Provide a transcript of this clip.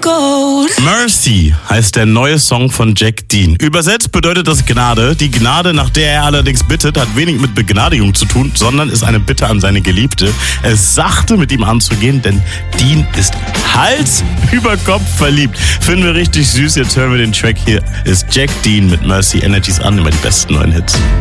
Mercy heißt der neue Song von Jack Dean. Übersetzt bedeutet das Gnade. Die Gnade, nach der er allerdings bittet, hat wenig mit Begnadigung zu tun, sondern ist eine Bitte an seine Geliebte, es sachte mit ihm anzugehen, denn Dean ist Hals über Kopf verliebt. Finden wir richtig süß. Jetzt hören wir den Track. Hier ist Jack Dean mit Mercy. Energies an, immer die besten neuen Hits.